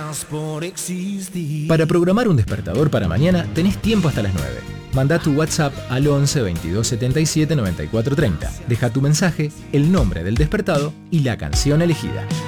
por existir. Para programar un despertador para mañana tenés tiempo hasta las 9. Manda tu WhatsApp al 11 22 77 94 30. Deja tu mensaje, el nombre del despertado y la canción elegida.